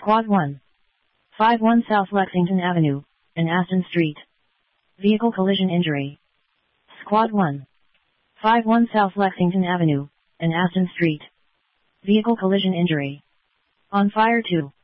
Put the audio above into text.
Squad 1. 51 South Lexington Avenue, and Aston Street. Vehicle collision injury. Squad 1. 51 South Lexington Avenue, and Aston Street. Vehicle collision injury. On fire 2.